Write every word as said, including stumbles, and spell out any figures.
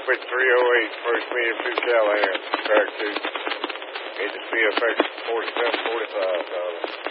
Rapids three oh eight, first medium two Callahan, track two. Agency effect forty-seven forty-five, dollar.